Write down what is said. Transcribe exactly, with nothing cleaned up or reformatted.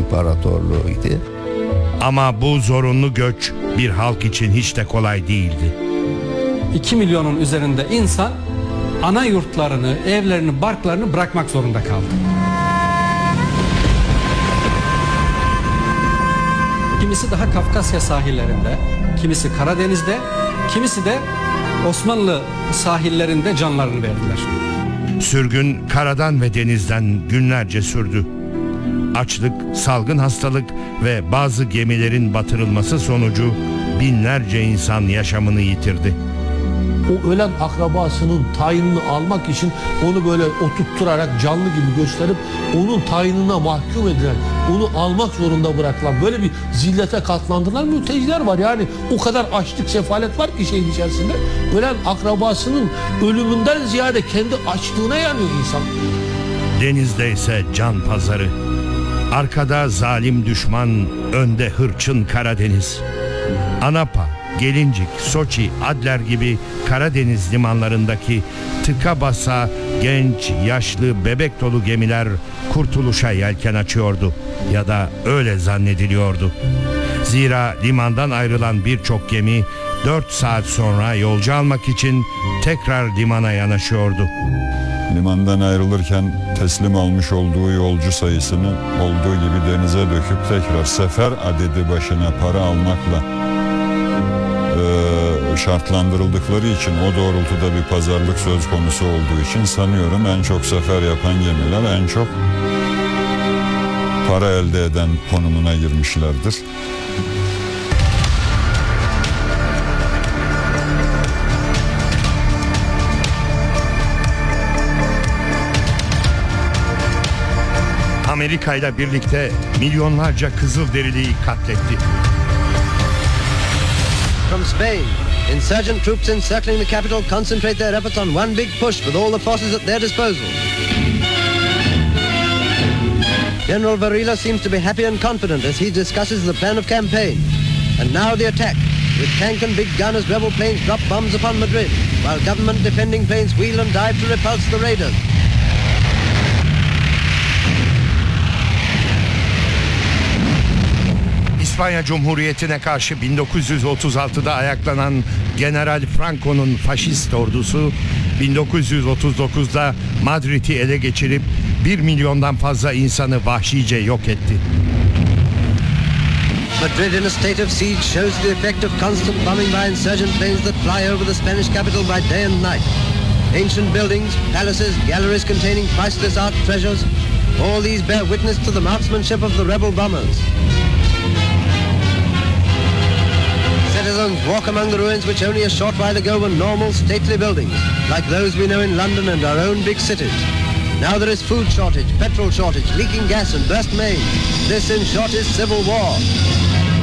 İmparatorluğu'ydu. Ama bu zorunlu göç bir halk için hiç de kolay değildi. iki milyonun üzerinde insan ana yurtlarını, evlerini, barklarını bırakmak zorunda kaldı. Kimisi daha Kafkasya sahillerinde, kimisi Karadeniz'de, kimisi de Osmanlı sahillerinde canlarını verdiler. Sürgün karadan ve denizden günlerce sürdü. Açlık, salgın hastalık ve bazı gemilerin batırılması sonucu binlerce insan yaşamını yitirdi. O ölen akrabasının tayinini almak için onu böyle oturtturarak canlı gibi gösterip onun tayinine mahkum edilen, onu almak zorunda bırakılan böyle bir zillete katlandılar mülteciler var. Yani o kadar açlık, sefalet var ki şeyin içerisinde. Ölen akrabasının ölümünden ziyade kendi açlığına yanıyor insan. Denizde ise can pazarı. Arkada zalim düşman, önde hırçın Karadeniz. Anapa, Gelincik, Soçi, Adler gibi Karadeniz limanlarındaki tıka basa genç, yaşlı, bebek dolu gemiler kurtuluşa yelken açıyordu ya da öyle zannediliyordu. Zira limandan ayrılan birçok gemi dört saat sonra yolcu almak için tekrar limana yanaşıyordu. Limandan ayrılırken teslim almış olduğu yolcu sayısını olduğu gibi denize döküp tekrar sefer adedi başına para almakla e, şartlandırıldıkları için, o doğrultuda bir pazarlık söz konusu olduğu için sanıyorum en çok sefer yapan gemiler en çok para elde eden konumuna girmişlerdir. Amerika ile birlikte milyonlarca Kızılderiliyi katletti. From Spain, insurgent troops encircling the capital concentrate their efforts on one big push with all the forces at their disposal. General Varela seems to be happy and confident as he discusses the plan of campaign. And now the attack, with tank and big gun as rebel planes drop bombs upon Madrid, while government defending planes wheel and dive to repulse the raiders. İspanya Cumhuriyeti'ne karşı bin dokuz yüz otuz altıda ayaklanan General Franco'nun faşist ordusu bin dokuz yüz otuz dokuzda Madrid'i ele geçirip bir milyondan fazla insanı vahşice yok etti. Madrid in a state of siege shows the effect of constant bombing by insurgent planes that fly over the Spanish capital by day and night. Ancient buildings, palaces, galleries containing priceless art treasures, all these bear witness to the marksmanship of the rebel bombers. Citizens walk among the ruins which only a short while ago were normal, stately buildings, like those we know in London and our own big cities. Now there is food shortage, petrol shortage, leaking gas and burst mains. This, in short, is civil war.